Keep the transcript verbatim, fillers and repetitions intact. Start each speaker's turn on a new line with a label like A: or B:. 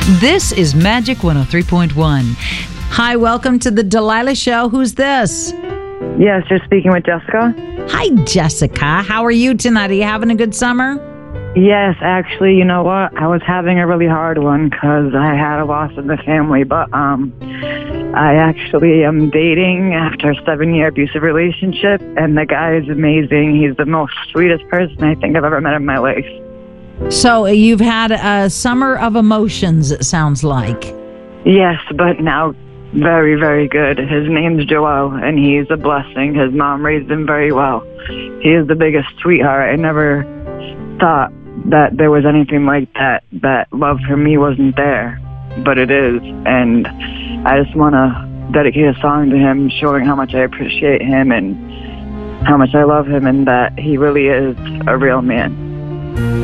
A: This is Magic one oh three point one. Hi, welcome to the Delilah Show. Who's this?
B: Yes, you're speaking with Jessica.
A: Hi, Jessica. How are you tonight? Are you having a good summer?
B: Yes, actually, you know what? I was having a really hard one because I had a loss in the family, but um, I actually am dating after a seven-year abusive relationship, and the guy is amazing. He's the most sweetest person I think I've ever met in my life.
A: So you've had a summer of emotions, it sounds like.
B: Yes, but now very, very good. His name's Joel, and he's a blessing. His mom raised him very well. He is the biggest sweetheart. I never thought that there was anything like that, that love for me wasn't there, but it is. And I just want to dedicate a song to him, showing how much I appreciate him and how much I love him, and that he really is a real man.